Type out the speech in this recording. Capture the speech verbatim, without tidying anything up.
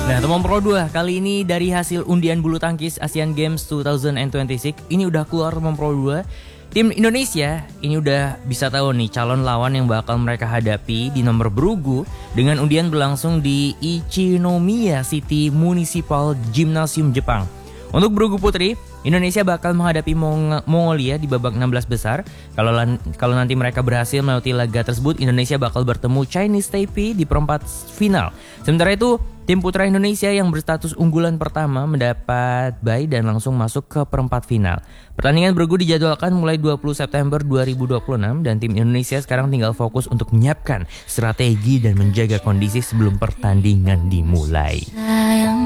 Nah, teman Pro dua kali ini dari hasil undian bulu tangkis Asian Games dua ribu dua puluh enam ini udah keluar teman Pro dua. Tim Indonesia ini udah bisa tahu nih calon lawan yang bakal mereka hadapi di nomor bergu dengan undian berlangsung di Ichinomiya City Municipal Gymnasium Jepang. Untuk bergu putri, Indonesia bakal menghadapi Mong- Mongolia di babak enam belas besar. Kalau lan- kalau nanti mereka berhasil melewati laga tersebut, Indonesia bakal bertemu Chinese Taipei di perempat final. Sementara itu, tim putra Indonesia yang berstatus unggulan pertama mendapat bye dan langsung masuk ke perempat final. Pertandingan bergu dijadwalkan mulai dua puluh September dua ribu dua puluh enam dan tim Indonesia sekarang tinggal fokus untuk menyiapkan strategi dan menjaga kondisi sebelum pertandingan dimulai.